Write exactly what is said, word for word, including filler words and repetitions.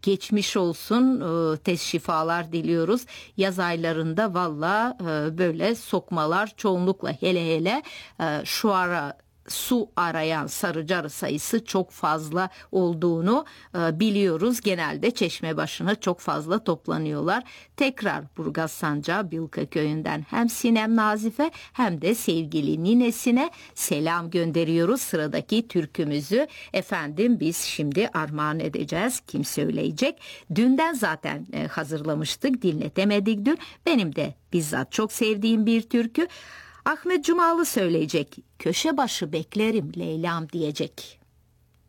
geçmiş olsun, e, tez şifalar diliyoruz. Yaz aylarında valla e, böyle sokmalar çoğunlukla, hele hele e, şu ara su arayan sarıcı arı sayısı çok fazla olduğunu e, biliyoruz. Genelde çeşme başına çok fazla toplanıyorlar. Tekrar Burgaz Sancağı Bilka köyünden hem Sinem Nazife hem de sevgili ninesine selam gönderiyoruz. Sıradaki türkümüzü efendim biz şimdi armağan edeceğiz. Kim söyleyecek? Dünden zaten e, hazırlamıştık, dinletemedik dün. Benim de bizzat çok sevdiğim bir türkü. Ahmet Cumalı söyleyecek. Köşe başı beklerim Leyla'm diyecek.